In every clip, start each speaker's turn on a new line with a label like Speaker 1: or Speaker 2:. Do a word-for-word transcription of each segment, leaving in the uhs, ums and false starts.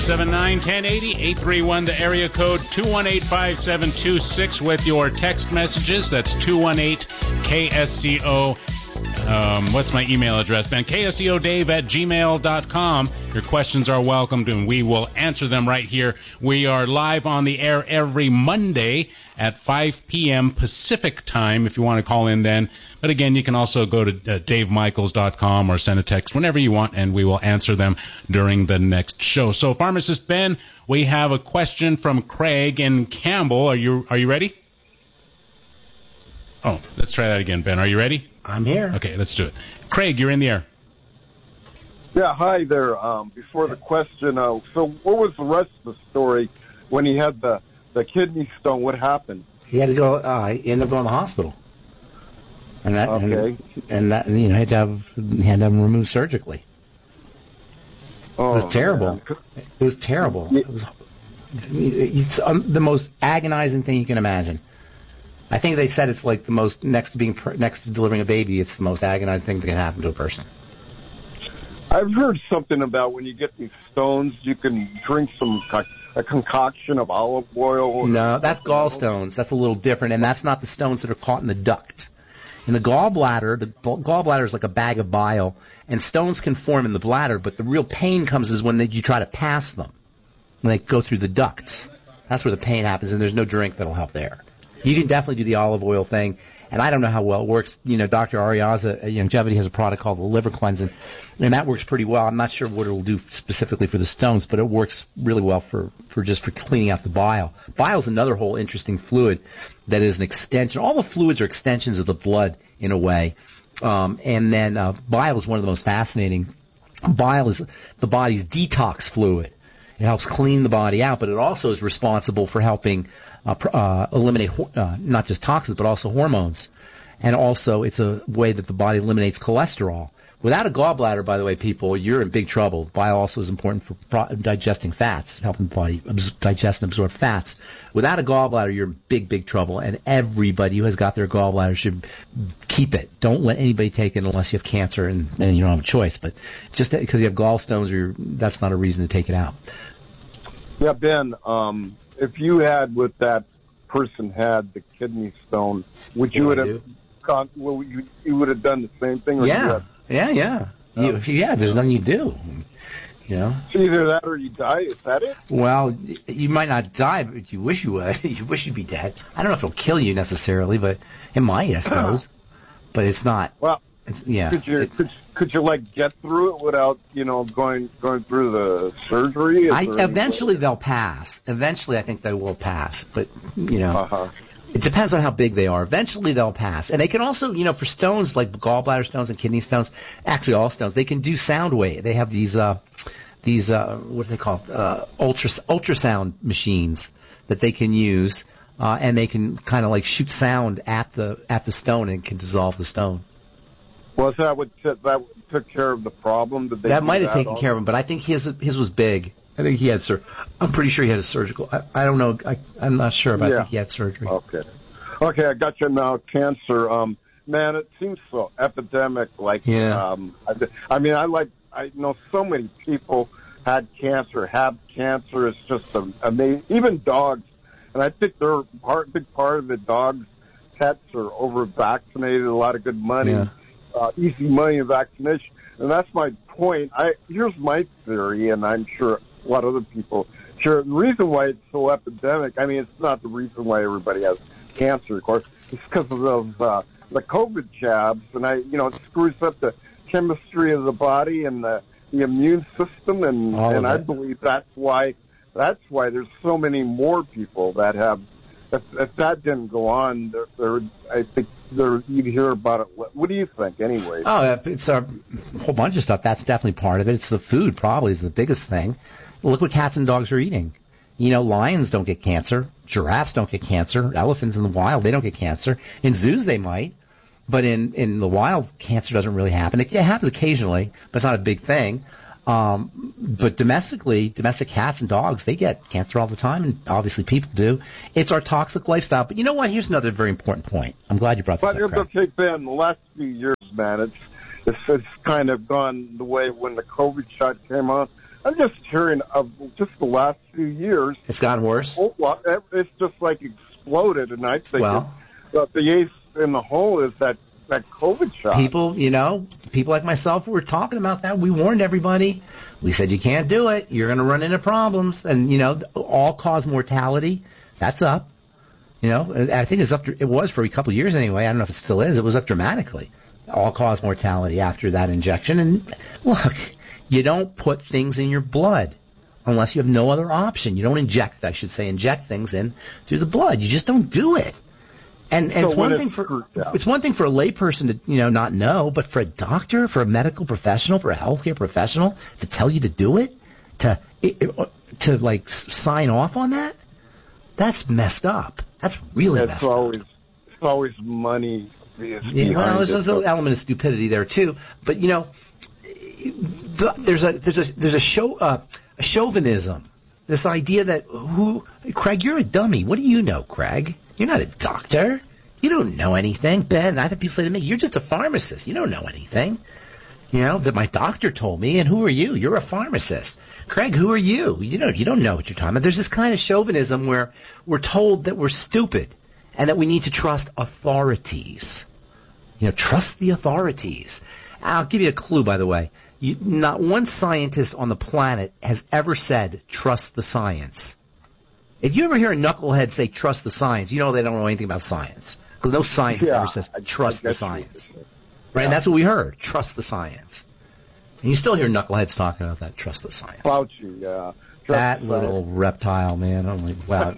Speaker 1: seven nine, one zero eight zero, eight three one, the area code two one eight, five seven two six with your text messages. That's two one eight K S C O. Um, what's my email address, Ben? K S C O Dave at gmail dot com. Your questions are welcomed, and we will answer them right here. We are live on the air every Monday at five p.m. Pacific time if you want to call in then. But again, you can also go to uh, dave michaels dot com or send a text whenever you want, and we will answer them during the next show. So, Pharmacist Ben, we have a question from Craig in Campbell. Are you are you ready? Oh, let's try that again, Ben. Are you ready?
Speaker 2: I'm here.
Speaker 1: Okay, let's do it. Craig, you're in the air.
Speaker 3: Yeah, hi there. Um, before the question, uh, so what was the rest of the story when he had the, the kidney stone? What happened?
Speaker 2: He had to go, uh, he ended up going to the hospital. And that,
Speaker 3: okay.
Speaker 2: And, and that, you know, he had to have, he had to have him removed surgically.
Speaker 3: Oh,
Speaker 2: it was terrible.
Speaker 3: Man.
Speaker 2: It was terrible. Yeah. It was, it's um, the most agonizing thing you can imagine. I think they said it's like the most, next to being, next to delivering a baby, it's the most agonizing thing that can happen to a person.
Speaker 3: I've heard something about when you get these stones, you can drink some, a concoction of olive oil.
Speaker 2: No, that's gallstones. That's a little different, and that's not the stones that are caught in the duct. In the gallbladder, the gallbladder is like a bag of bile, and stones can form in the bladder, but the real pain comes is when they, you try to pass them, when they go through the ducts. That's where the pain happens, and there's no drink that'll help there. You can definitely do the olive oil thing, and I don't know how well it works. You know, Doctor Ariaza at Longevity has a product called the liver cleansing, and that works pretty well. I'm not sure what it will do specifically for the stones, but it works really well for, for just for cleaning out the bile. Bile is another whole interesting fluid that is an extension. All the fluids are extensions of the blood in a way, um, and then uh, bile is one of the most fascinating. Bile is the body's detox fluid. It helps clean the body out, but it also is responsible for helping Uh, uh, eliminate uh, not just toxins but also hormones, and also it's a way that the body eliminates cholesterol. Without a gallbladder, by the way, people, you're in big trouble. Bile also is important for pro- digesting fats, helping the body abs- digest and absorb fats. Without a gallbladder, you're in big, big trouble, and everybody who has got their gallbladder should keep it. Don't let anybody take it unless you have cancer and, and you don't have a choice. But just because you have gallstones, you're, that's not a reason to take it out.
Speaker 3: Yeah, Ben, um, if you had, with that person had the kidney stone, would you
Speaker 2: yeah,
Speaker 3: would have, con- well, you, you would have done the same thing? Or
Speaker 2: yeah,
Speaker 3: have,
Speaker 2: yeah, yeah,
Speaker 3: oh.
Speaker 2: you, yeah. There's nothing you do, you know.
Speaker 3: It's either that or you die. Is that it?
Speaker 2: Well, you might not die, but you wish you would. You wish you'd be dead. I don't know if it'll kill you necessarily, but it might, I suppose. But it's not.
Speaker 3: Well,
Speaker 2: it's, yeah.
Speaker 3: Could you
Speaker 2: it's,
Speaker 3: could, could you like get through it without you know going going through the surgery?
Speaker 2: I, eventually they'll pass. Eventually, I think they will pass. But you know,
Speaker 3: uh-huh.
Speaker 2: It depends on how big they are. Eventually, they'll pass. And they can also, you know, for stones like gallbladder stones and kidney stones, actually all stones, they can do sound wave. They have these uh, these uh, what are they called? Uh, ultra ultrasound machines that they can use, uh, and they can kind of like shoot sound at the at the stone and can dissolve the stone.
Speaker 3: Was that what t- that took care of the problem? Did they
Speaker 2: that might have
Speaker 3: that
Speaker 2: taken care of him, but I think his his was big. I think he had sur- I'm pretty sure he had a surgical. I, I don't know. I, I'm not sure, but yeah. I think he had surgery.
Speaker 3: Okay. Okay, I got you now. Cancer. Um, man, it seems so epidemic. Like,
Speaker 2: yeah.
Speaker 3: um, I, I mean, I like. I know so many people had cancer, have cancer. It's just amazing. Even dogs, and I think they're part, big part of the dogs. Pets are over vaccinated. A lot of good money.
Speaker 2: Yeah.
Speaker 3: Uh, easy money in vaccination. And that's my point. I Here's my theory, and I'm sure a lot of other people share. The reason why it's so epidemic, I mean, it's not the reason why everybody has cancer, of course. It's because of those, uh, the COVID jabs, and I, you know, it screws up the chemistry of the body and the, the immune system, and, and I believe that's why, that's why there's so many more people that have. If, if that didn't go on, there, there, I think there, you'd hear about it. What do you think, anyway?
Speaker 2: Oh, it's a whole bunch of stuff. That's definitely part of it. It's the food, probably, is the biggest thing. Look what cats and dogs are eating. You know, lions don't get cancer. Giraffes don't get cancer. Elephants in the wild, they don't get cancer. In zoos, they might. But in, in the wild, cancer doesn't really happen. It, it happens occasionally, but it's not a big thing. Um, but domestically, domestic cats and dogs, they get cancer all the time, and obviously people do. It's our toxic lifestyle. But you know what? Here's another very important point. I'm glad you brought this
Speaker 3: but
Speaker 2: up, Craig.
Speaker 3: Okay, Ben, the last few years, man, it's it's, it's kind of gone the way when the COVID shot came on. I'm just hearing of just the last few years.
Speaker 2: It's gotten worse?
Speaker 3: It's just like exploded, and I think
Speaker 2: well,
Speaker 3: that the ace in the hole is that, that COVID shot.
Speaker 2: People, you know, people like myself were talking about that. We warned everybody. We said you can't do it. You're going to run into problems. And, you know, all-cause mortality, that's up. You know, I think it's up. It was for a couple of years anyway. I don't know if it still is. It was up dramatically. All-cause mortality after that injection. And, look, you don't put things in your blood unless you have no other option. You don't inject, I should say, inject things in through the blood. You just don't do it. And, and so it's one thing for it's one thing for a layperson to you know not know, but for a doctor, for a medical professional, for a healthcare professional to tell you to do it, to to like sign off on that, that's messed up. That's really
Speaker 3: it's
Speaker 2: messed
Speaker 3: always,
Speaker 2: up.
Speaker 3: It's always money.
Speaker 2: Yeah, well, there's, there's an element of stupidity there too. But you know, the, there's a there's a there's a show uh, a chauvinism. This idea that who Craig, you're a dummy. What do you know, Craig? You're not a doctor. You don't know anything. Ben, I've had people say to me, you're just a pharmacist. You don't know anything. You know, that my doctor told me, and who are you? You're a pharmacist. Craig, who are you? You know, you don't know what you're talking about. There's this kind of chauvinism where we're told that we're stupid and that we need to trust authorities. You know, trust the authorities. I'll give you a clue, by the way. You, not one scientist on the planet has ever said, trust the science. If you ever hear a knucklehead say, trust the science, you know they don't know anything about science. Because no scientist
Speaker 3: yeah,
Speaker 2: ever says, trust the science. Right?
Speaker 3: Yeah.
Speaker 2: And that's what we heard, trust the science. And you still hear knuckleheads talking about that, trust the science.
Speaker 3: Fauci, yeah. Trust
Speaker 2: that little science. Reptile, man. I'm like, wow.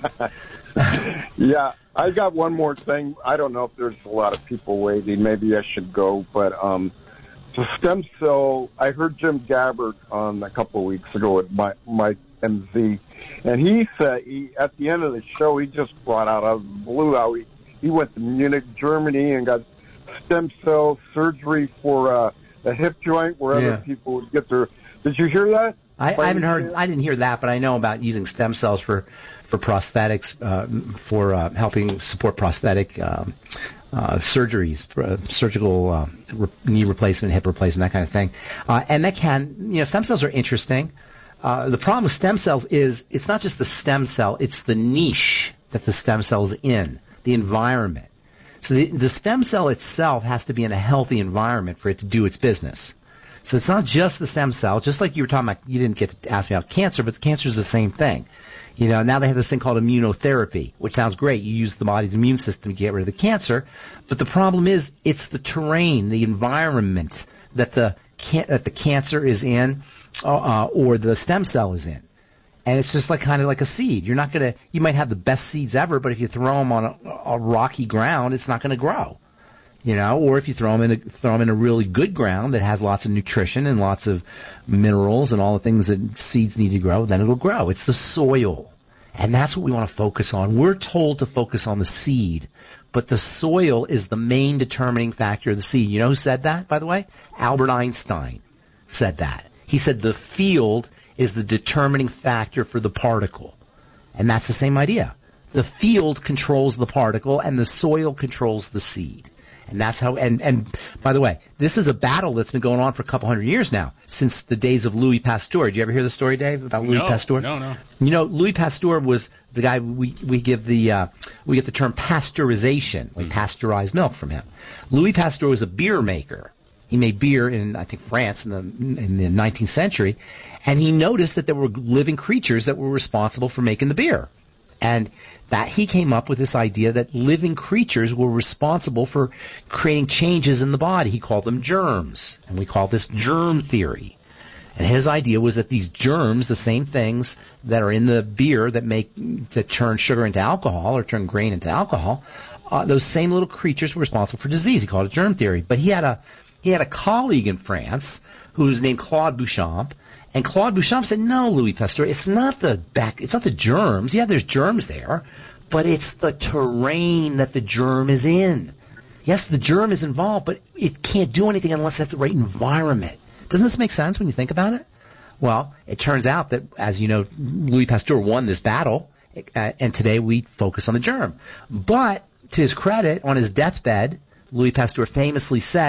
Speaker 3: Yeah, I got one more thing. I don't know if there's a lot of people waiting. Maybe I should go. But um, the stem cell, I heard Jim Gabbard on a couple of weeks ago at Mike M Z, and he said he, at the end of the show, he just brought out of the blue how he, he went to Munich, Germany, and got stem cell surgery for uh, a hip joint where
Speaker 2: yeah.
Speaker 3: other people would get their. Did you hear that?
Speaker 2: I, I haven't heard. I didn't hear that, but I know about using stem cells for for prosthetics, uh, for uh, helping support prosthetic um, uh, surgeries, uh, surgical uh, re- knee replacement, hip replacement, that kind of thing. Uh, and that can, you know, stem cells are interesting. Uh, the problem with stem cells is it's not just the stem cell, it's the niche that the stem cell is in, the environment. So the, the stem cell itself has to be in a healthy environment for it to do its business. So it's not just the stem cell, just like you were talking about, you didn't get to ask me about cancer, but cancer is the same thing. You know, now they have this thing called immunotherapy, which sounds great. You use the body's immune system to get rid of the cancer, but the problem is it's the terrain, the environment that the can- that the cancer is in, uh, or the stem cell is in. And it's just like kind of like a seed. You're not going to, you might have the best seeds ever, but if you throw them on a, a rocky ground, it's not going to grow. You know, or if you throw them in a, throw them in a really good ground that has lots of nutrition and lots of minerals and all the things that seeds need to grow, then it'll grow. It's the soil. And that's what we want to focus on. We're told to focus on the seed, but the soil is the main determining factor of the seed. You know who said that, by the way? Albert Einstein said that. He said the field is the determining factor for the particle. And that's the same idea. The field controls the particle and the soil controls the seed. And that's how, and, and by the way, this is a battle that's been going on for a couple hundred years now, since the days of Louis Pasteur. Did you ever hear the story, Dave, about Louis
Speaker 1: no,
Speaker 2: Pasteur?
Speaker 1: No, no.
Speaker 2: You know, Louis Pasteur was the guy we, we give the, uh, we get the term pasteurization, like pasteurized milk from him. Louis Pasteur was a beer maker. He made beer in, I think, France in the, in the nineteenth century, and he noticed that there were living creatures that were responsible for making the beer. And that he came up with this idea that living creatures were responsible for creating changes in the body. He called them germs, and we call this germ theory. And his idea was that these germs, the same things that are in the beer that make that turn sugar into alcohol or turn grain into alcohol, uh, those same little creatures were responsible for disease. He called it germ theory. But he had a he had a colleague in France who was named Claude Bouchamp. And Claude Bouchamp said, no, Louis Pasteur, it's not the back, it's not the germs. Yeah, there's germs there, but it's the terrain that the germ is in. Yes, the germ is involved, but it can't do anything unless it has the right environment. Doesn't this make sense when you think about it? Well, it turns out that, as you know, Louis Pasteur won this battle, uh, and today we focus on the germ. But, to his credit, on his deathbed, Louis Pasteur famously said,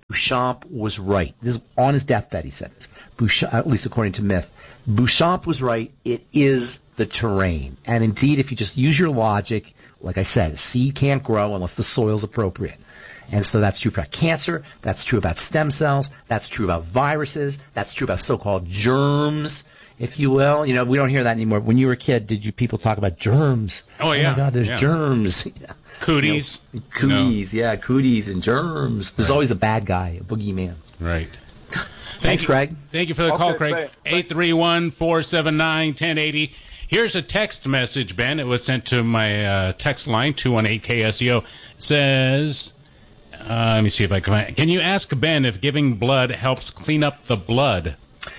Speaker 2: Beauchamp was right. This is on his deathbed, he said this. Beauchamp, at least according to myth. Beauchamp was right. It is the terrain. And indeed, if you just use your logic, like I said, a seed can't grow unless the soil's appropriate. And so that's true about cancer. That's true about stem cells. That's true about viruses. That's true about so-called germs, if you will. You know, we don't hear that anymore. When you were a kid, did you people talk about germs?
Speaker 1: Oh, yeah.
Speaker 2: Oh, my God, there's
Speaker 1: yeah.
Speaker 2: germs.
Speaker 1: Cooties.
Speaker 2: You know, cooties, no. yeah, cooties and germs. There's right. always a bad guy, a boogeyman.
Speaker 1: Right.
Speaker 2: Thanks,
Speaker 1: you,
Speaker 2: Craig.
Speaker 1: Thank you for the
Speaker 3: okay,
Speaker 1: call, Craig.
Speaker 3: Thanks.
Speaker 1: eight three one, four seven nine, one zero eight zero. Here's a text message, Ben. It was sent to my uh, text line, two one eight K S E O. It says, uh, let me see if I can. Can you ask Ben if giving blood helps clean up the blood?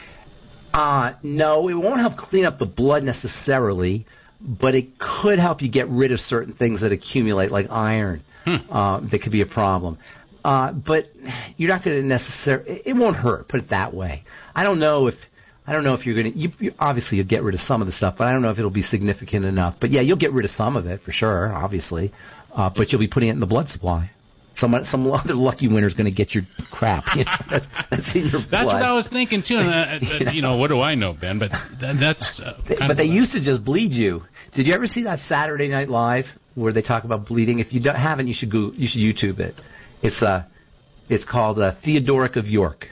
Speaker 2: Uh, no, it won't help clean up the blood necessarily, but it could help you get rid of certain things that accumulate, like iron. Hmm. Uh, that could be a problem. Uh, but you're not going to necessarily, it won't hurt, put it that way. I don't know if, I don't know if you're going to, you, you, obviously you'll get rid of some of the stuff, but I don't know if it'll be significant enough. But yeah, you'll get rid of some of it for sure, obviously. Uh, but you'll be putting it in the blood supply. Some some other lucky winner's going to get your crap. You know, that's, that's in your blood.
Speaker 1: That's what I was thinking too. And, uh, you, know? you know, what do I know, Ben? But th- that's. Uh,
Speaker 2: they, but they used to just bleed you. Did you ever see that Saturday Night Live where they talk about bleeding? If you don't, haven't, you should go. You should YouTube it. It's uh, it's called uh, Theodoric of York.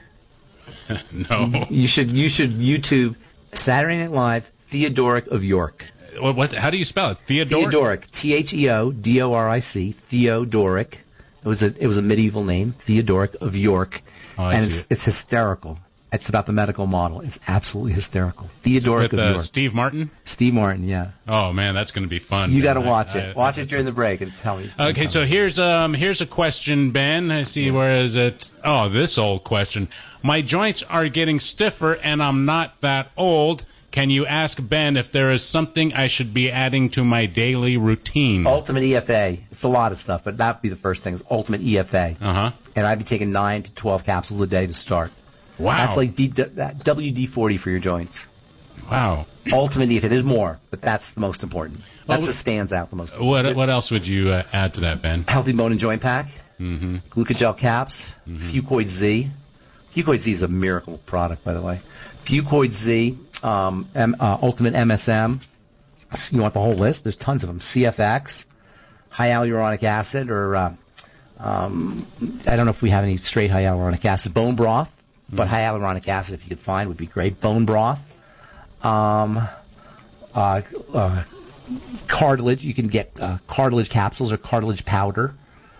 Speaker 1: No.
Speaker 2: You, you should you should YouTube Saturday Night Live Theodoric of York.
Speaker 1: What, what? How do you spell it? Theodoric.
Speaker 2: Theodoric. T H E O D O R I C. Theodoric. It was a it was a medieval name, Theodoric of York,
Speaker 1: oh, I
Speaker 2: and
Speaker 1: see
Speaker 2: it's
Speaker 1: it.
Speaker 2: it's hysterical. It's about the medical model. It's absolutely hysterical. Theodoric
Speaker 1: with,
Speaker 2: of
Speaker 1: uh,
Speaker 2: York.
Speaker 1: Steve Martin.
Speaker 2: Steve Martin, yeah.
Speaker 1: Oh man, that's going to be fun.
Speaker 2: You got to
Speaker 1: I,
Speaker 2: watch
Speaker 1: I,
Speaker 2: it.
Speaker 1: I,
Speaker 2: watch
Speaker 1: I,
Speaker 2: it during the break and tell me.
Speaker 1: Okay, so here's um here's a question, Ben. I see. Where is it? Oh, this old question. My joints are getting stiffer, and I'm not that old. Can you ask Ben if there is something I should be adding to my daily routine?
Speaker 2: Ultimate E F A. It's a lot of stuff, but that would be the first thing. Is Ultimate E F A.
Speaker 1: Uh huh.
Speaker 2: And I'd be taking nine to twelve capsules a day to start.
Speaker 1: Wow.
Speaker 2: That's like D, that W D forty for your joints.
Speaker 1: Wow.
Speaker 2: Ultimate E F A. There's more, but that's the most important. That's
Speaker 1: well,
Speaker 2: what stands out the most.
Speaker 1: What What else would you uh, add to that, Ben?
Speaker 2: Healthy bone and joint pack.
Speaker 1: Mm-hmm.
Speaker 2: Glucogel caps.
Speaker 1: Mm-hmm.
Speaker 2: Fucoid Z. Fucoid Z is a miracle product, by the way. Fucoid Z. Um, M, uh, Ultimate M S M. You want the whole list? There's tons of them. C F X. High hyaluronic acid, or uh, um, I don't know if we have any straight high hyaluronic acid. Bone broth. But high hyaluronic acid, if you could find, would be great. Bone broth. Um, uh, uh, cartilage. You can get uh, cartilage capsules or cartilage powder.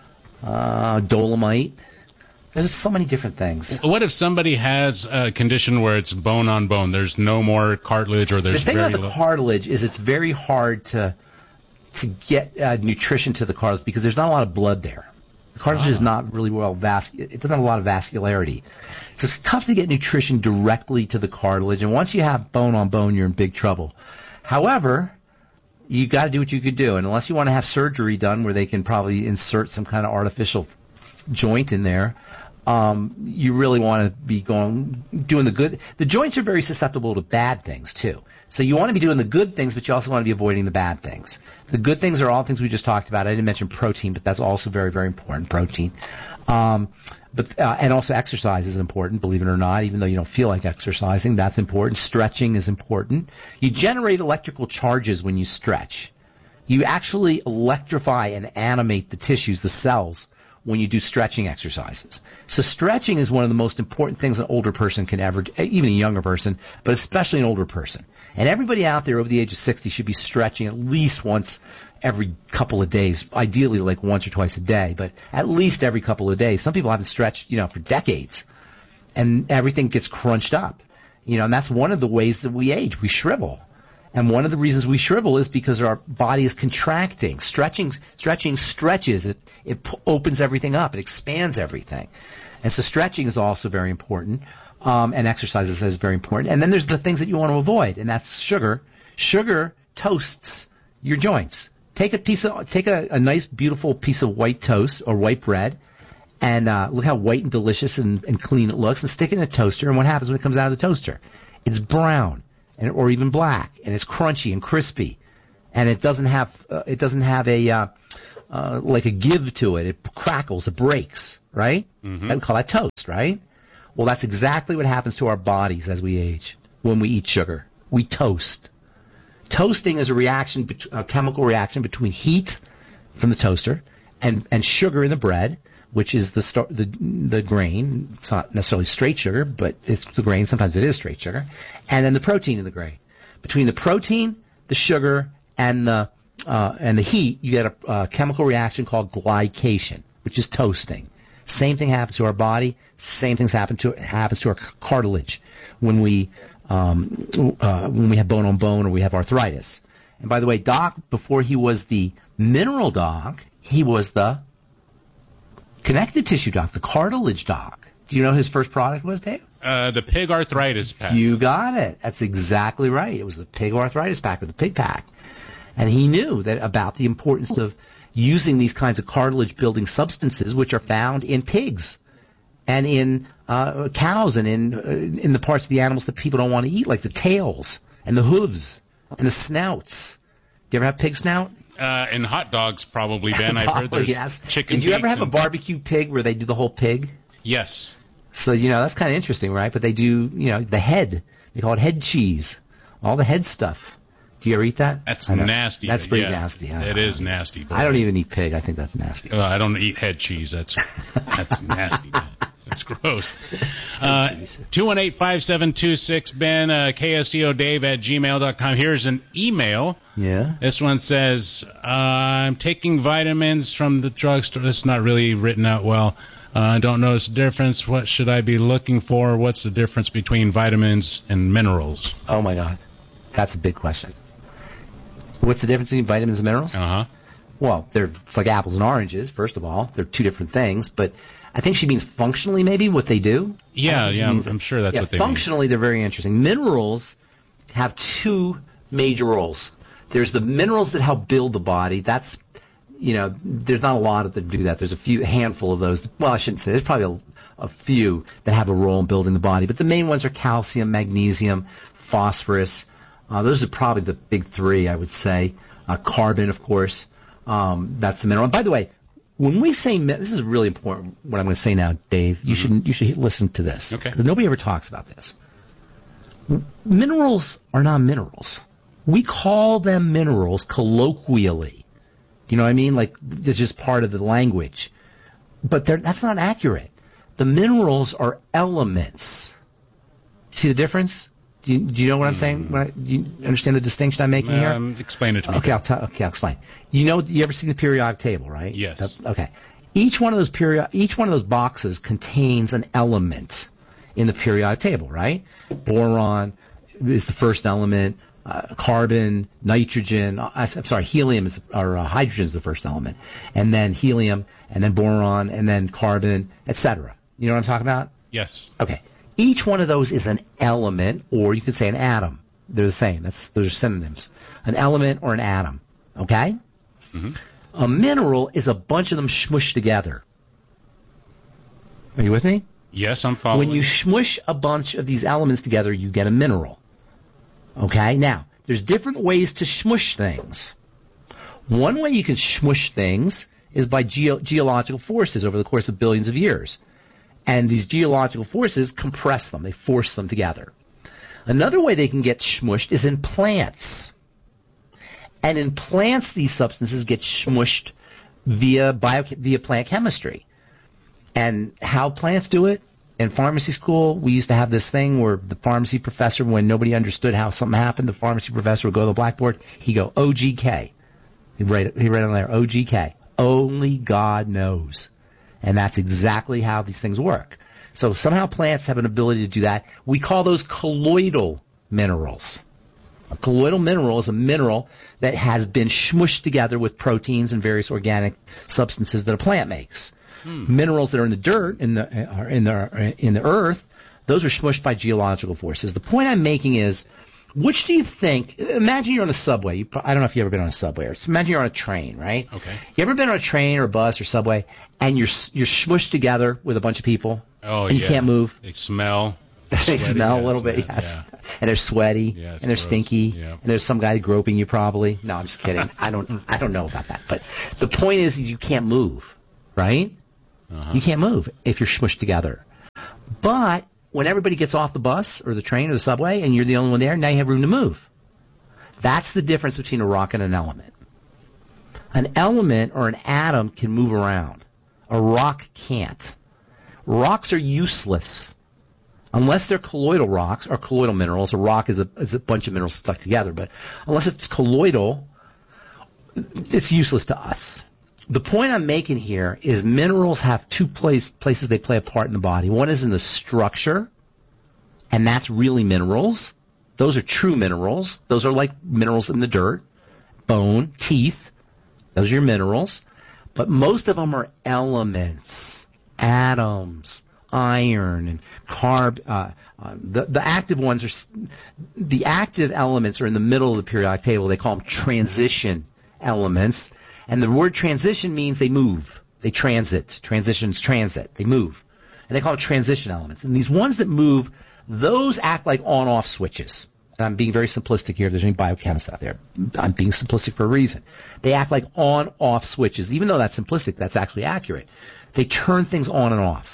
Speaker 2: Uh, dolomite. There's so many different things.
Speaker 1: What if somebody has a condition where it's bone on bone? There's no more cartilage, or there's
Speaker 2: the thing
Speaker 1: very
Speaker 2: about the
Speaker 1: little...
Speaker 2: cartilage is it's very hard to to get uh, nutrition to the cartilage because there's not a lot of blood there. The cartilage ah. is not really well vas. It doesn't have a lot of vascularity. So it's tough to get nutrition directly to the cartilage, and once you have bone on bone, you're in big trouble. However, you got to do what you could do, and unless you want to have surgery done where they can probably insert some kind of artificial joint in there, um, you really want to be going doing the good. The joints are very susceptible to bad things too. So you want to be doing the good things, but you also want to be avoiding the bad things. The good things are all things we just talked about. I didn't mention protein, but that's also very, very important. Protein. Um, but uh, and also exercise is important, believe it or not, even though you don't feel like exercising. That's important. Stretching is important. You generate electrical charges when you stretch. You actually electrify and animate the tissues, the cells, when you do stretching exercises. So stretching is one of the most important things an older person can ever do, even a younger person, but especially an older person. And everybody out there over the age of sixty should be stretching at least once every couple of days, ideally like once or twice a day, but at least every couple of days. Some people haven't stretched, you know, for decades, and everything gets crunched up. You know, and that's one of the ways that we age. We shrivel. And one of the reasons we shrivel is because our body is contracting. Stretching, stretching stretches. It, it p- opens everything up. It expands everything. And so stretching is also very important. Um, and exercise is very important. And then there's the things that you want to avoid, and that's sugar. Sugar toasts your joints. Take a piece of, take a, a nice, beautiful piece of white toast or white bread, and uh, look how white and delicious and, and clean it looks, and stick it in a toaster. And what happens when it comes out of the toaster? It's brown. And, or even black, and it's crunchy and crispy, and it doesn't have uh, it doesn't have a uh, uh, like a give to it. It crackles, it breaks, right?
Speaker 1: Mm-hmm.
Speaker 2: And we call that toast, right? Well, that's exactly what happens to our bodies as we age when we eat sugar. We toast. Toasting is a reaction, a chemical reaction between heat from the toaster and, and sugar in the bread, which is the, star, the the grain. It's not necessarily straight sugar, but it's the grain. Sometimes it is straight sugar. And then the protein in the grain. Between the protein, the sugar, and the uh, and the heat, you get a, a chemical reaction called glycation, which is toasting. Same thing happens to our body. Same things happen to happens to our cartilage when we um, uh, when we have bone on bone or we have arthritis. And by the way, Doc, before he was the mineral doc, he was the connective tissue doc, the cartilage doc. Do you know his first product was, Dave?
Speaker 1: Uh, the pig arthritis pack.
Speaker 2: You got it. That's exactly right. It was the pig arthritis pack or the pig pack. And he knew that about the importance of using these kinds of cartilage-building substances, which are found in pigs and in uh, cows and in uh, in the parts of the animals that people don't want to eat, like the tails and the hooves and the snouts. Do you ever have pig snout?
Speaker 1: Uh, in hot dogs, probably, Ben. I've heard there's
Speaker 2: yes.
Speaker 1: chicken.
Speaker 2: Did you ever have
Speaker 1: and...
Speaker 2: a barbecue pig where they do the whole pig?
Speaker 1: Yes.
Speaker 2: So, you know, that's kind of interesting, right? But they do, you know, the head. They call it head cheese. All the head stuff. Do you ever eat that?
Speaker 1: That's nasty.
Speaker 2: That's pretty
Speaker 1: yeah.
Speaker 2: nasty. I,
Speaker 1: it is nasty.
Speaker 2: I don't even eat pig. I think that's nasty.
Speaker 1: Uh, I don't eat head cheese. That's that's nasty. Man. That's gross. Uh, two one eight, five seven two six, Ben, uh, K S C O Dave at gmail dot com. Here's an email.
Speaker 2: Yeah.
Speaker 1: This one says, uh, I'm taking vitamins from the drugstore. This is not really written out well. I uh, don't notice the difference. What should I be looking for? What's the difference between vitamins and minerals?
Speaker 2: Oh, my God. That's a big question. What's the difference between vitamins and minerals?
Speaker 1: Uh-huh.
Speaker 2: Well, they're it's like apples and oranges, first of all. They're two different things. But I think she means functionally, maybe, what they do.
Speaker 1: Yeah, yeah, I'm, I'm sure that's
Speaker 2: yeah,
Speaker 1: what they
Speaker 2: functionally,
Speaker 1: mean.
Speaker 2: They're very interesting. Minerals have two major roles. There's the minerals that help build the body. That's, you know, there's not a lot of that do that. There's a few, a handful of those. Well, I shouldn't say. There's probably a, a few that have a role in building the body. But the main ones are calcium, magnesium, phosphorus. Uh, those are probably the big three, I would say. Uh, carbon, of course. Um, that's the mineral. And by the way, when we say mi- this is really important. What I'm going to say now, Dave. You mm-hmm. should you should listen to this.
Speaker 1: Okay.
Speaker 2: Because nobody ever talks about this. Minerals are not minerals. We call them minerals colloquially. Do you know what I mean? Like, it's just part of the language. But that's not accurate. The minerals are elements. See the difference? Do you, do you know what I'm saying? When I, do you understand the distinction I'm making
Speaker 1: um,
Speaker 2: here?
Speaker 1: Explain it to me.
Speaker 2: Okay, I'll t- okay, I'll explain. You know, you ever seen the periodic table, right?
Speaker 1: Yes.
Speaker 2: That's, okay. Each one of those period, each one of those boxes contains an element in the periodic table, right? Boron is the first element. Uh, carbon, nitrogen, uh, I'm sorry, helium is, or uh, hydrogen is the first element, and then helium, and then boron, and then carbon, et cetera. You know what I'm talking about?
Speaker 1: Yes.
Speaker 2: Okay. Each one of those is an element, or you could say an atom. They're the same. That's those are synonyms. An element or an atom. Okay?
Speaker 1: Mm-hmm.
Speaker 2: A mineral is a bunch of them smushed together. Are you with me?
Speaker 1: Yes, I'm following.
Speaker 2: When you smush a bunch of these elements together, you get a mineral. Okay? Now, there's different ways to smush things. One way you can smush things is by geo- geological forces over the course of billions of years. And these geological forces compress them. They force them together. Another way they can get smushed is in plants. And in plants, these substances get smushed via bio, via plant chemistry. And how plants do it? In pharmacy school, we used to have this thing where the pharmacy professor, when nobody understood how something happened, the pharmacy professor would go to the blackboard. He'd go, O G K. He'd write, he'd write on there, O G K. Only God knows. And that's exactly how these things work. So somehow plants have an ability to do that. We call those colloidal minerals. A colloidal mineral is a mineral that has been smushed together with proteins and various organic substances that a plant makes. Hmm. Minerals that are in the dirt, in the are in the in the earth, those are smushed by geological forces. The point I'm making is, which do you think? Imagine you're on a subway. You, I don't know if you've ever been on a subway. Or imagine you're on a train, right?
Speaker 1: Okay.
Speaker 2: You ever been on a train or a bus or subway, and you're you're smushed together with a bunch of people?
Speaker 1: Oh,
Speaker 2: and
Speaker 1: yeah.
Speaker 2: You can't move.
Speaker 1: They smell.
Speaker 2: they
Speaker 1: sweaty,
Speaker 2: smell
Speaker 1: yeah,
Speaker 2: a little bit,
Speaker 1: yeah,
Speaker 2: yes.
Speaker 1: Yeah.
Speaker 2: And they're sweaty,
Speaker 1: Yeah,
Speaker 2: and they're
Speaker 1: gross.
Speaker 2: stinky,
Speaker 1: Yeah.
Speaker 2: and there's some guy groping you probably. No, I'm just kidding. I don't I don't know about that. But the point is you can't move, right?
Speaker 1: Uh-huh.
Speaker 2: You can't move if you're smushed together. But when everybody gets off the bus or the train or the subway and you're the only one there, now you have room to move. That's the difference between a rock and an element. An element or an atom can move around. A rock can't. Rocks are useless. Unless they're colloidal rocks or colloidal minerals. A rock is a, is a bunch of minerals stuck together. But unless it's colloidal, it's useless to us. The point I'm making here is minerals have two place, places they play a part in the body. One is in the structure, and that's really minerals. Those are true minerals. Those are like minerals in the dirt, bone, teeth. Those are your minerals. But most of them are elements, atoms, iron, and carb. Uh, uh, the, the active ones are, the active elements are in the middle of the periodic table. They call them transition elements. And the word transition means they move. They transit. Transitions transit. They move. And they call them transition elements. And these ones that move, those act like on-off switches. And I'm being very simplistic here. If there's any biochemists out there, I'm being simplistic for a reason. They act like on-off switches. Even though that's simplistic, that's actually accurate. They turn things on and off.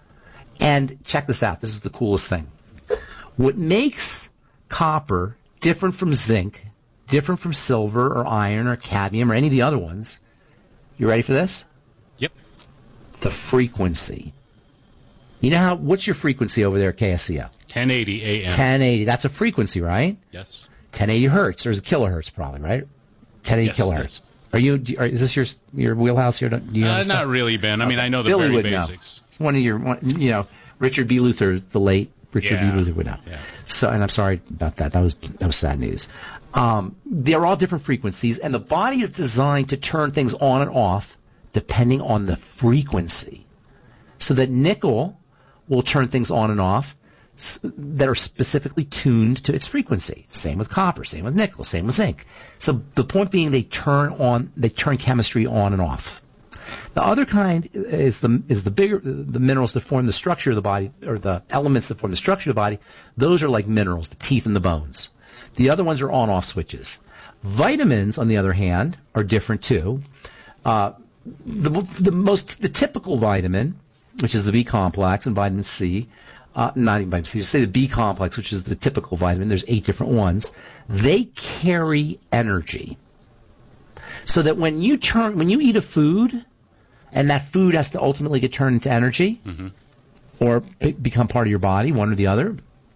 Speaker 2: And check this out. This is the coolest thing. What makes copper different from zinc, different from silver or iron or cadmium or any of the other ones, you ready for this?
Speaker 1: Yep.
Speaker 2: The frequency. You know how, what's your frequency over there at K S C O?
Speaker 1: ten eighty A M.
Speaker 2: ten eighty. That's a frequency, right?
Speaker 1: Yes.
Speaker 2: ten eighty hertz. Or is it kilohertz probably, right? ten eighty
Speaker 1: Yes,
Speaker 2: kilohertz.
Speaker 1: yes.
Speaker 2: Are you, do, are, is this your your wheelhouse here? Do you
Speaker 1: Uh,
Speaker 2: understand?
Speaker 1: not really, Ben. I mean,
Speaker 2: Okay.
Speaker 1: I know the
Speaker 2: Billy
Speaker 1: very
Speaker 2: would
Speaker 1: basics.
Speaker 2: know. One of your, one, you know, Richard B. Luther, the late Richard
Speaker 1: Yeah.
Speaker 2: B. Luther would know.
Speaker 1: Yeah.
Speaker 2: So, and I'm sorry about that. That was that was sad news. Um, they're all different frequencies, and the body is designed to turn things on and off depending on the frequency. So that nickel will turn things on and off s- that are specifically tuned to its frequency. Same with copper, same with nickel, same with zinc. So the point being, they turn on, they turn chemistry on and off. The other kind is the is the bigger the minerals that form the structure of the body, or the elements that form the structure of the body. Those are like minerals, the teeth and the bones. The other ones are on-off switches. Vitamins, on the other hand, are different too. Uh, the the most the typical vitamin, which is the B complex and vitamin C, uh, not even vitamin C, just say the B complex, which is the typical vitamin. There's eight different ones. They carry energy, so that when you turn when you eat a food, and that food has to ultimately get turned into energy, mm-hmm. or be- become part of your body, one or the other.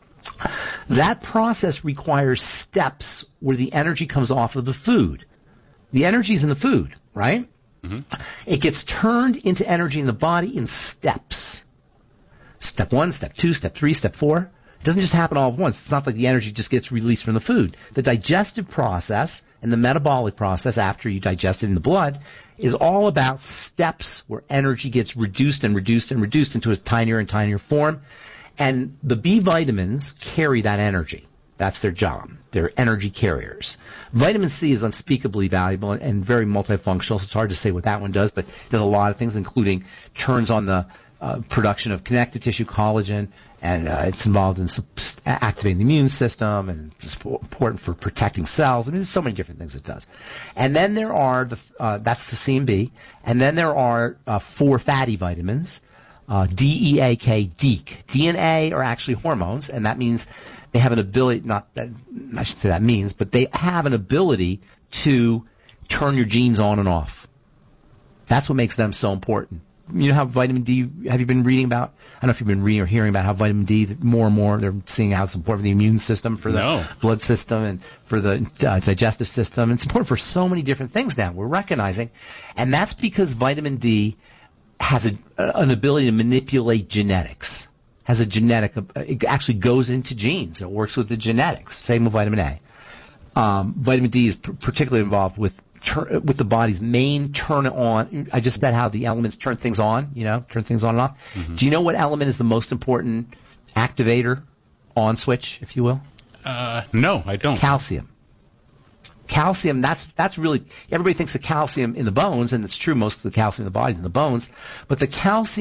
Speaker 2: That process requires steps where the energy comes off of the food. The energy's in the food, right? Mm-hmm. It gets turned into energy in the body in steps. Step one, step two, step three, step four. It doesn't just happen all at once. It's not like the energy just gets released from the food. The digestive process and the metabolic process after you digest it in the blood is all about steps where energy gets reduced and reduced and reduced into a tinier and tinier form. And the B vitamins carry that energy. That's their job. They're energy carriers. Vitamin C is unspeakably valuable and very multifunctional, so it's hard to say what that one does, but it does a lot of things, including turns on the uh, production of connective tissue collagen, and uh, it's involved in sub- activating the immune system, and it's important for protecting cells. I mean, there's so many different things it does. And then there are, the uh, that's the C and B, and then there are uh, four fatty vitamins, uh, D E A K, DEAK. D and A are actually hormones, and that means they have an ability, not that, I should say that means, but they have an ability to turn your genes on and off. That's what makes them so important. You know how vitamin D, have you been reading about, I don't know if you've been reading or hearing about how vitamin D, more and more, they're seeing how it's important for the immune system, for the
Speaker 1: no.
Speaker 2: blood system, and for the uh, digestive system. It's important for so many different things now, we're recognizing. And that's because vitamin D has a, an ability to manipulate genetics. Has a genetic, it actually goes into genes. It works with the genetics. Same with vitamin A. Um, vitamin D is p- particularly involved with tur- with the body's main turn on. I just said how the elements turn things on, you know, turn things on and off. Mm-hmm. Do you know what element is the most important activator, on switch, if you will?
Speaker 1: Uh, no, I don't.
Speaker 2: Calcium. Calcium, that's that's really, everybody thinks of calcium in the bones, and it's true, most of the calcium in the body is in the bones, but the calcium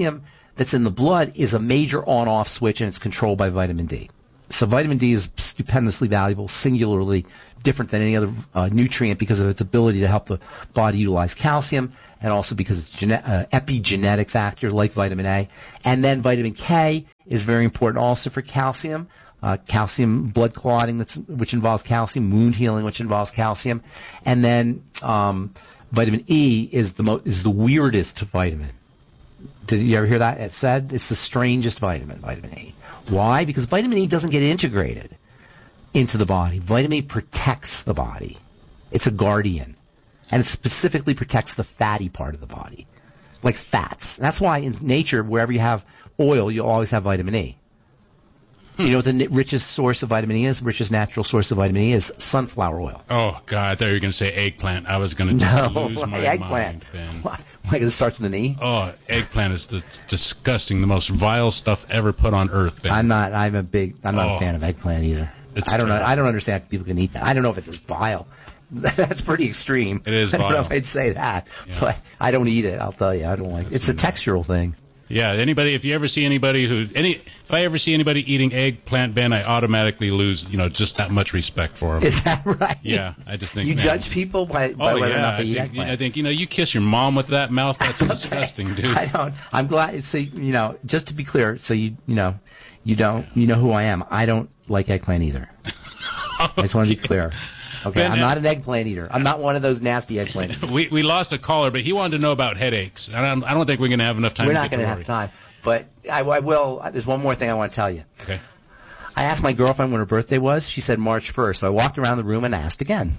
Speaker 2: that's in the blood is a major on-off switch, and it's controlled by vitamin D. So vitamin D is stupendously valuable, singularly different than any other uh, nutrient because of its ability to help the body utilize calcium, and also because it's gene- uh, epigenetic factor like vitamin A. And then vitamin K is very important also for calcium. Uh, calcium blood clotting, that's, which involves calcium, wound healing, which involves calcium, and then um, vitamin E is the mo- is the weirdest vitamin. Did you ever hear that? It said it's the strangest vitamin, vitamin E. Why? Because vitamin E doesn't get integrated into the body. Vitamin E protects the body. It's a guardian, and it specifically protects the fatty part of the body, like fats. And that's why in nature, wherever you have oil, you always have vitamin E. You know what the richest source of vitamin E is? The richest natural source of vitamin E is sunflower oil.
Speaker 1: Oh, God, I thought you were going to say eggplant. I was going to
Speaker 2: no,
Speaker 1: lose my
Speaker 2: eggplant.
Speaker 1: mind, Ben.
Speaker 2: Why? Because it starts with an E?
Speaker 1: Oh, eggplant is the disgusting, the most vile stuff ever put on earth, Ben.
Speaker 2: I'm not. I'm a big. I'm not
Speaker 1: oh,
Speaker 2: a fan of eggplant either.
Speaker 1: It's
Speaker 2: I don't
Speaker 1: terrible.
Speaker 2: know. I don't understand how people can eat that. I don't know if it's as vile. That's pretty extreme.
Speaker 1: It is
Speaker 2: I don't
Speaker 1: vile.
Speaker 2: know if I'd say that,
Speaker 1: Yeah.
Speaker 2: but I don't eat it. I'll tell you, I don't like.
Speaker 1: That's
Speaker 2: It's a textural thing.
Speaker 1: Yeah, anybody, if you ever see anybody who, any, if I ever see anybody eating eggplant, Ben, I automatically lose, you know, just that much respect for them.
Speaker 2: Is that right?
Speaker 1: Yeah, I just think.
Speaker 2: You
Speaker 1: man,
Speaker 2: judge people by, by
Speaker 1: Oh
Speaker 2: whether
Speaker 1: yeah,
Speaker 2: or not they
Speaker 1: I
Speaker 2: eat
Speaker 1: think,
Speaker 2: eggplant.
Speaker 1: I think you know, you kiss your mom with that mouth. That's disgusting, dude.
Speaker 2: I don't. I'm glad. So you know, just to be clear, so you you know, you don't you know who I am. I don't like eggplant either. I just want to be clear. Okay,
Speaker 1: Ben,
Speaker 2: I'm not an eggplant eater. I'm not one of those nasty eggplant eaters.
Speaker 1: We we lost a caller, but he wanted to know about headaches. I don't I don't think we're going to have enough time.
Speaker 2: We're
Speaker 1: to
Speaker 2: not
Speaker 1: going to
Speaker 2: have time. But I, I will. There's one more thing I want to tell you.
Speaker 1: Okay.
Speaker 2: I asked my girlfriend when her birthday was. She said March first. So I walked around the room and asked again.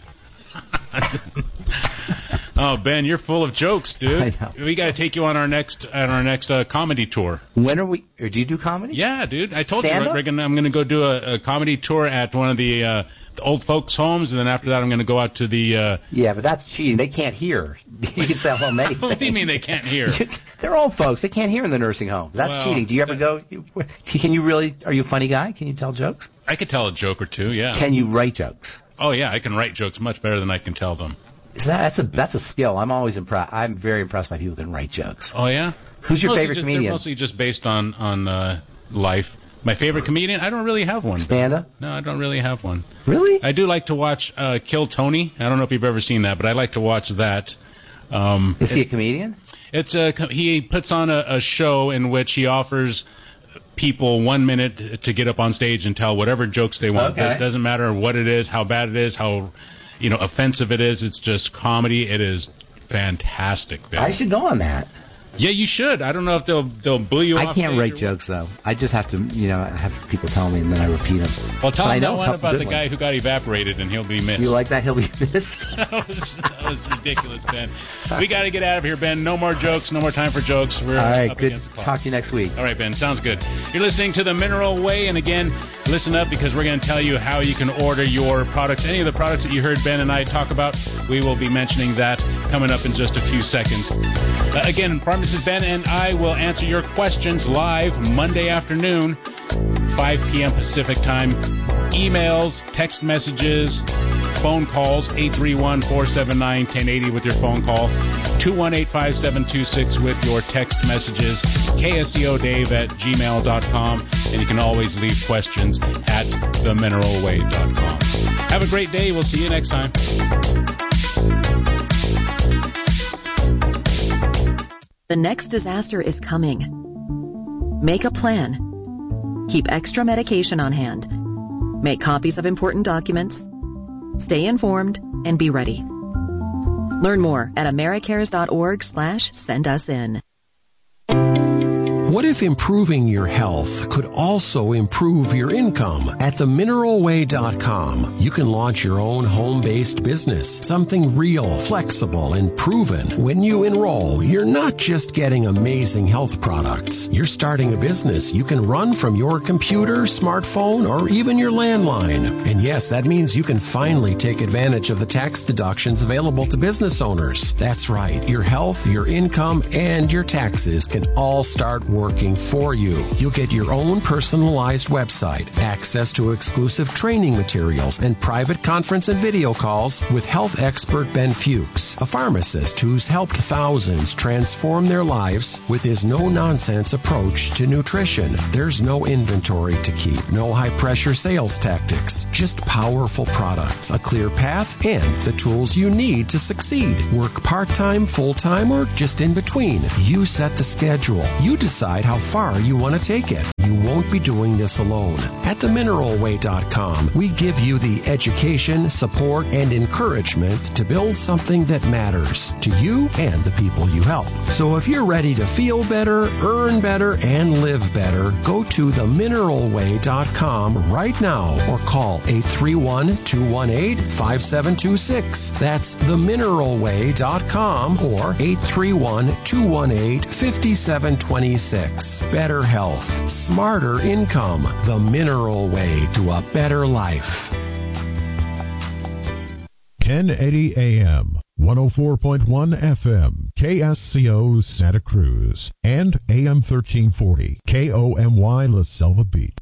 Speaker 1: Oh, Ben, you're full of jokes, dude.
Speaker 2: I know.
Speaker 1: We got to take you on our next on our next uh, comedy tour.
Speaker 2: When are we? Or do you do comedy?
Speaker 1: Yeah, dude. I told
Speaker 2: Stand
Speaker 1: you,
Speaker 2: up?
Speaker 1: Reagan, I'm going to go do a, a comedy tour at one of the, uh, the old folks' homes, and then after that, I'm going to go out to the. Uh,
Speaker 2: Yeah, but that's cheating. They can't hear. You can sell them anything.
Speaker 1: what do you mean they can't hear?
Speaker 2: They're old folks. They can't hear in the nursing home. That's
Speaker 1: Well,
Speaker 2: cheating. Do you ever go? Can you really? Are you a funny guy? Can you tell jokes?
Speaker 1: I could tell a joke or two. Yeah.
Speaker 2: Can you write jokes?
Speaker 1: Oh yeah, I can write jokes much better than I can tell them.
Speaker 2: Is that, that's a that's a skill. I'm always impressed. I'm very impressed by people who can write jokes.
Speaker 1: Oh yeah.
Speaker 2: Who's your
Speaker 1: Mostly
Speaker 2: favorite
Speaker 1: just,
Speaker 2: comedian?
Speaker 1: They're mostly just based on on uh, life. My favorite comedian? I don't really have one.
Speaker 2: Stand up?
Speaker 1: No, I don't really have one.
Speaker 2: Really?
Speaker 1: I do like to watch uh, Kill Tony. I don't know if you've ever seen that, but I like to watch that. Um,
Speaker 2: Is he a comedian?
Speaker 1: It's a he puts on a, a show in which he offers people one minute to get up on stage and tell whatever jokes they want.
Speaker 2: Okay.
Speaker 1: It doesn't matter what it is, how bad it is, how you know offensive it is. It's just comedy. It is fantastic. Ben.
Speaker 2: I should go on that.
Speaker 1: Yeah, you should. I don't know if they'll they'll boo you.
Speaker 2: I
Speaker 1: off
Speaker 2: can't
Speaker 1: stage
Speaker 2: write
Speaker 1: or
Speaker 2: jokes though. I just have to, you know, have people tell me and then I repeat them.
Speaker 1: Well, tell
Speaker 2: But I
Speaker 1: him
Speaker 2: know
Speaker 1: that
Speaker 2: a
Speaker 1: one
Speaker 2: couple
Speaker 1: about
Speaker 2: good
Speaker 1: the guy
Speaker 2: ones.
Speaker 1: who got evaporated and he'll be missed.
Speaker 2: You like that? He'll be missed.
Speaker 1: that, was, that was ridiculous, Ben. We got to get out of here, Ben. No more jokes. No more time for jokes. We're
Speaker 2: All right,
Speaker 1: up
Speaker 2: good.
Speaker 1: against the clock.
Speaker 2: Talk to you next week.
Speaker 1: All right, Ben. Sounds good. You're listening to The Mineral Way, and again, listen up because we're going to tell you how you can order your products. Any of the products that you heard Ben and I talk about, we will be mentioning that coming up in just a few seconds. Uh, again, Pharmacist Ben and I will answer your questions live Monday afternoon, five p.m. Pacific time. Emails, text messages, phone calls, eight three one, four seven nine, one oh eight oh with your phone call, two one eight, five seven two six with your text messages, K S C O Dave at gmail dot com, and you can always leave questions at the mineral way dot com. Have a great day. We'll see you next time.
Speaker 4: The next disaster is coming. Make a plan. Keep extra medication on hand. Make copies of important documents. Stay informed and be ready. Learn more at americares.org slash send us in.
Speaker 5: What if improving your health could also improve your income? At the mineral way dot com, you can launch your own home-based business, something real, flexible, and proven. When you enroll, you're not just getting amazing health products. You're starting a business you can run from your computer, smartphone, or even your landline. And yes, that means you can finally take advantage of the tax deductions available to business owners. That's right. Your health, your income, and your taxes can all start working working for you. You'll get your own personalized website, access to exclusive training materials, and private conference and video calls with health expert Ben Fuchs, a pharmacist who's helped thousands transform their lives with his no-nonsense approach to nutrition. There's no inventory to keep, no high-pressure sales tactics, just powerful products, a clear path, and the tools you need to succeed. Work part-time, full-time, or just in between. You set the schedule. You decide how far you want to take it. You won't be doing this alone. At the mineral way dot com, we give you the education, support, and encouragement to build something that matters to you and the people you help. So if you're ready to feel better, earn better, and live better, go to the mineral way dot com right now or call eight three one, two one eight, five seven two six. That's the mineral way dot com or eight three one, two one eight, five seven two six. Better health, smarter income, the Mineral Way to a better life.
Speaker 6: ten eighty A M, one oh four point one F M, K S C O Santa Cruz, and A M thirteen forty, K O M Y La Selva Beat.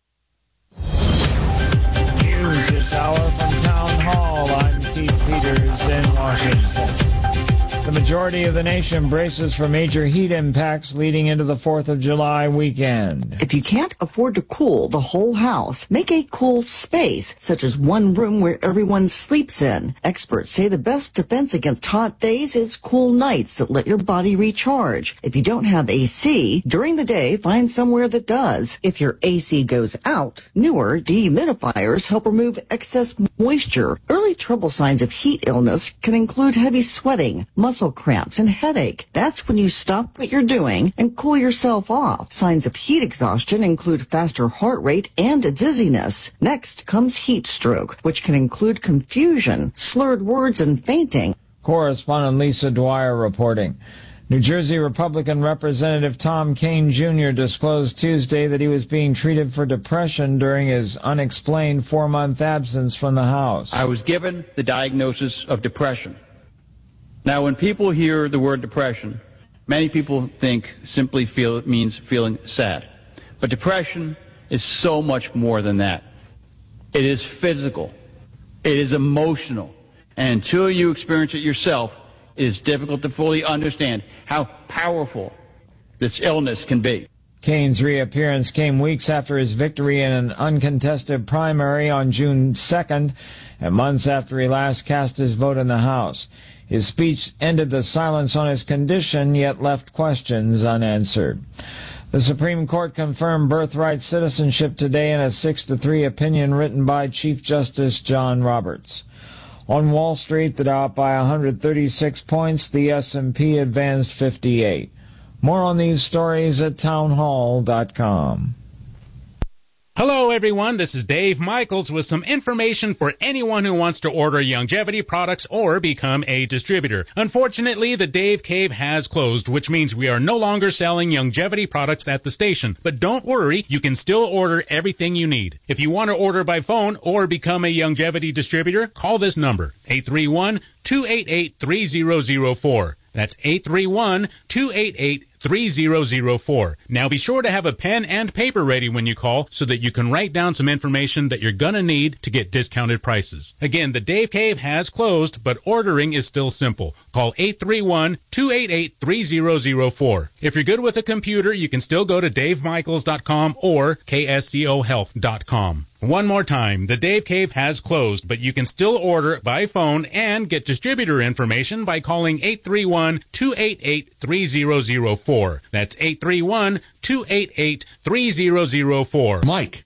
Speaker 7: News this hour from Town Hall. I'm Keith Peters in Washington. The majority of the nation braces for major heat impacts leading into the fourth of July weekend.
Speaker 8: If you can't afford to cool the whole house, make a cool space, such as one room where everyone sleeps in. Experts say the best defense against hot days is cool nights that let your body recharge. If you don't have A C, during the day, find somewhere that does. If your A C goes out, newer dehumidifiers help remove excess moisture. Early trouble signs of heat illness can include heavy sweating, muscle cramps, and headache. That's when you stop what you're doing and cool yourself off. Signs of heat exhaustion include faster heart rate and dizziness. Next comes heat stroke, which can include confusion, slurred words, and fainting.
Speaker 7: Correspondent Lisa Dwyer reporting. New Jersey Republican Representative Tom Kean Junior disclosed Tuesday that he was being treated for depression during his unexplained four-month absence from the House.
Speaker 9: I was given the diagnosis of depression. Now, when people hear the word depression, many people think simply feel it means feeling sad. But depression is so much more than that. It is physical. It is emotional. And until you experience it yourself, it is difficult to fully understand how powerful this illness can be.
Speaker 7: Kean's reappearance came weeks after his victory in an uncontested primary on June second, and months after he last cast his vote in the House. His speech ended the silence on his condition, yet left questions unanswered. The Supreme Court confirmed birthright citizenship today in a six to three opinion written by Chief Justice John Roberts. On Wall Street, the Dow up by one hundred thirty-six points, the S and P advanced fifty-eight. More on these stories at town hall dot com.
Speaker 1: Hello, everyone. This is Dave Michaels with some information for anyone who wants to order Youngevity products or become a distributor. Unfortunately, the Dave Cave has closed, which means we are no longer selling Youngevity products at the station. But don't worry, you can still order everything you need. If you want to order by phone or become a Youngevity distributor, call this number, eight three one, two eight eight, three zero zero four. That's eight three one, two eight eight, three zero zero four. Now be sure to have a pen and paper ready when you call so that you can write down some information that you're going to need to get discounted prices. Again, the Dave Cave has closed, but ordering is still simple. Call eight three one, two eight eight, three zero zero four. If you're good with a computer, you can still go to dave michaels dot com or k s c o health dot com. One more time, the Dave Cave has closed, but you can still order by phone and get distributor information by calling eight three one, two eight eight, three zero zero four. That's eight three one, two eight eight, three zero zero four.
Speaker 2: Mike.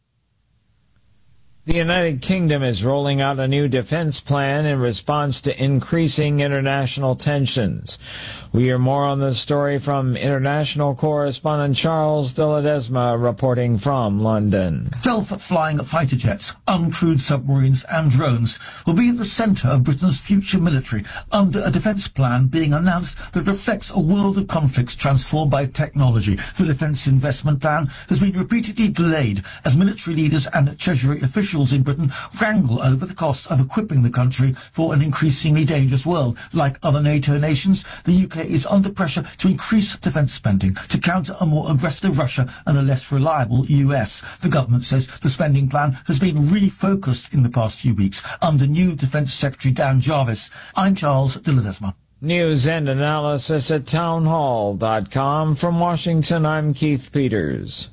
Speaker 7: The United Kingdom is rolling out a new defense plan in response to increasing international tensions. We hear more on this story from international correspondent Charles de Ledesma reporting from London.
Speaker 10: Self-flying fighter jets, uncrewed submarines and drones will be at the centre of Britain's future military under a defence plan being announced that reflects a world of conflicts transformed by technology. The defence investment plan has been repeatedly delayed as military leaders and Treasury officials officials in Britain wrangle over the cost of equipping the country for an increasingly dangerous world. Like other NATO nations, the U K is under pressure to increase defence spending to counter a more aggressive Russia and a less reliable U S. The government says the spending plan has been refocused in the past few weeks under new Defence Secretary Dan Jarvis. I'm Charles de Ledesma.
Speaker 7: News and analysis at townhall dot com. From Washington, I'm Keith Peters.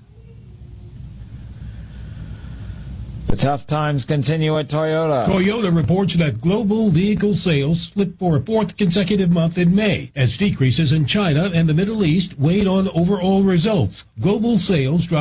Speaker 7: The tough times continue at Toyota.
Speaker 11: Toyota reports that global vehicle sales slipped for a fourth consecutive month in May, as decreases in China and the Middle East weighed on overall results. Global sales dropped